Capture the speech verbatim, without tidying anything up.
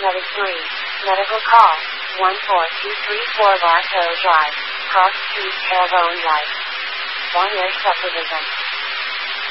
Medic three. Medical call. one four two three four Bartow Drive. Cross Street, Terrebonne Life. One-year supervision.